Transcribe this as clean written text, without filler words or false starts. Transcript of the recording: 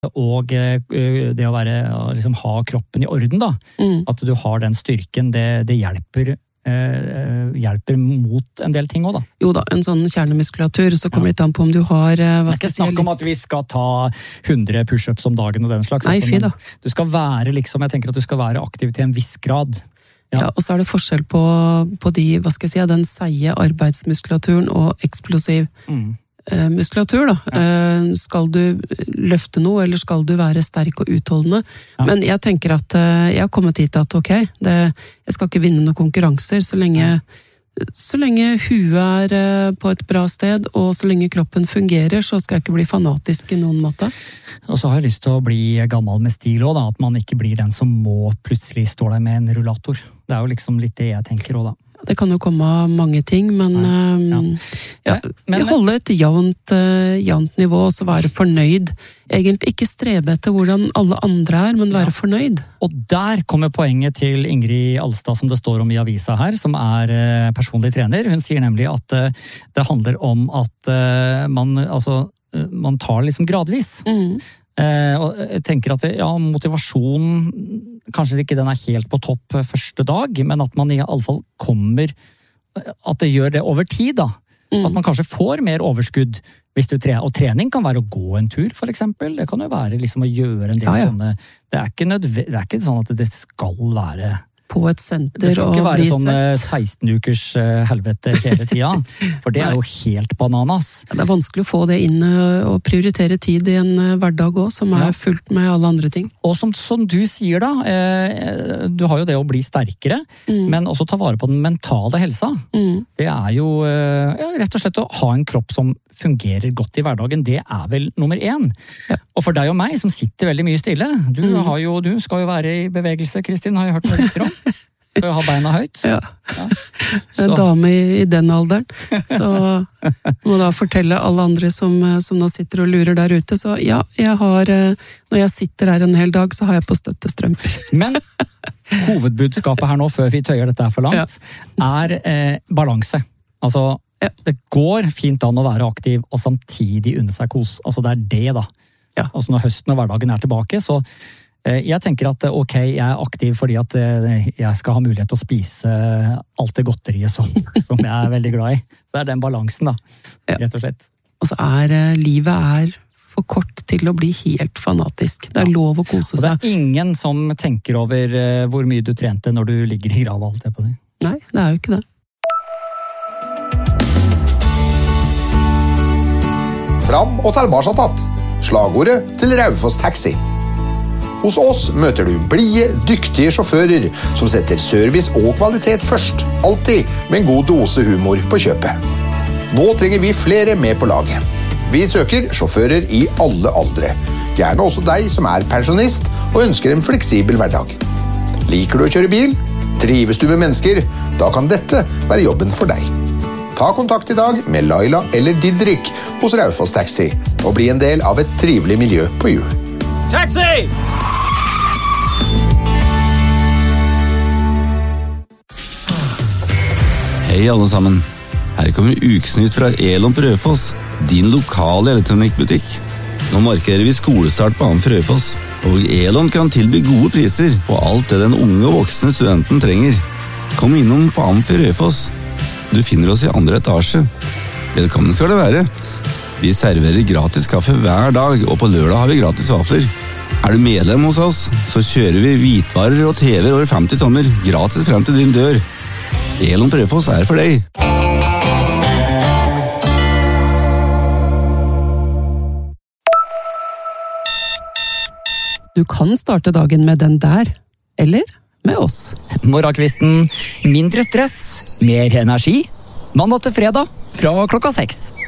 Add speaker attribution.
Speaker 1: Og det å liksom ha kroppen i orden da, at du har den styrken, det hjelper mot en del ting også da.
Speaker 2: Jo da, en sånn kjernemuskulatur, så kommer det an på om du har...
Speaker 1: Det er ikke snakk om at vi skal ta 100 push-ups om dagen og den slags.
Speaker 2: Nei, fy da.
Speaker 1: Du skal være liksom, jeg tenker at du skal være aktiv til en viss grad.
Speaker 2: Ja, og så er det forskjell på de, den seige arbeidsmuskulaturen og eksplosiv muskulatur da. Skal du løfte noe, eller skal du være sterk og utholdende? Men jeg tenker at jeg har kommet hit at ok, jeg skal ikke vinne noen konkurranser så lenge huet på et bra sted, og så lenge kroppen fungerer, så skal jeg ikke bli fanatisk i noen måte.
Speaker 1: Og så har jeg lyst til å bli gammel med stil også da, at man ikke blir den som må plutselig stå der med en rullator. Det er jo liksom litt det jeg tenker også da.
Speaker 2: Det kan jo komme av mange ting, men holde et jevnt nivå, og så være fornøyd. Egentlig ikke strebe etter hvordan alle andre men være fornøyd.
Speaker 1: Og der kommer poenget til Ingrid Alstad, som det står om i avisa her, som personlig trener. Hun sier nemlig at det handler om at man tar liksom gradvis. Og jeg tenker at motivasjon kanskje ikke den helt på topp første dag, men at man i alle fall kommer, at det gjør det over tid da, at man kanskje får mer overskudd hvis du trener, og trening kan være å gå en tur for eksempel, det kan jo være liksom å gjøre en del sånne, det er ikke sånn at det skal være
Speaker 2: på et senter
Speaker 1: det skal ikke være sånn 16 ukers helvete hele tida, for det er jo helt bananas.
Speaker 2: Ja, det er vanskelig å få det inn og prioritere tid i en hverdag også, som fullt med alle andre ting.
Speaker 1: Og som du sier da, du har jo det å bli sterkere, men også ta vare på den mentale helsa. Det er jo rett og slett å ha en kropp som fungerer godt i hverdagen, det er vel nummer 1. Ja. Og for deg og meg, som sitter veldig mye stille, du skal jo være i bevegelse, Kristin, har jeg hørt noe rykter om. Skal jo ha beina høyt.
Speaker 2: Ja. En dame i den alderen. Så må da fortelle alle andre som nå sitter og lurer der ute. Så ja, når jeg sitter her en hel dag, så har jeg på støttestrømper.
Speaker 1: Men hovedbudskapet her nå, før vi tøyer dette her for langt, balanse. Altså, det går fint an å være aktiv og samtidig unne seg kos. Altså det det da. Altså når høsten og hverdagen tilbake, så jeg tenker at ok, jeg aktiv fordi at jeg skal ha mulighet til å spise alt det godteriet som jeg veldig glad i. Så det den balansen da, rett og slett.
Speaker 2: Og så livet for kort til å bli helt fanatisk. Det lov å kose seg.
Speaker 1: Og det ingen som tenker over hvor mye du trente når du ligger i grava, alt det på det.
Speaker 2: Nei, det jo ikke det.
Speaker 3: Fram og tilbake tatt. Slagordet til Raufoss Taxi. Hos oss møter du blide, dyktige sjåfører som setter service og kvalitet først. Alltid med en god dose humor på kjøpet. Nå trenger vi flere med på laget. Vi søker sjåfører i alle aldre. Gjerne også deg som pensjonist og ønsker en fleksibel hverdag. Liker du å kjøre bil? Trives du med mennesker? Da kan dette være jobben for deg. Ta kontakt i dag med Laila eller Didrik hos Raufoss Taxi og bli en del av et trivelig miljø på hjul.
Speaker 4: Taxi!
Speaker 5: Hei alle sammen. Her kommer Ukesnytt fra Elon på Raufoss, din lokale elektronikkbutikk. Nå markerer vi skolestart på Amf Raufoss, og Elon kan tilby gode priser på alt det den unge og voksne studenten trenger. Kom innom på Amf Raufoss. Du finner oss i 2. etasje. Velkommen skal det være. Vi serverer gratis kaffe hver dag, og på lørdag har vi gratis vafler. Du medlem hos oss, så kjører vi hvitvarer og TV over 50 tommer, gratis frem til din dør. Elon på Raufoss for deg.
Speaker 2: Du kan starte dagen med den der, eller med oss.
Speaker 1: Morgenkvisten, mindre stress, mer energi. Mandag til fredag fra klokka 6.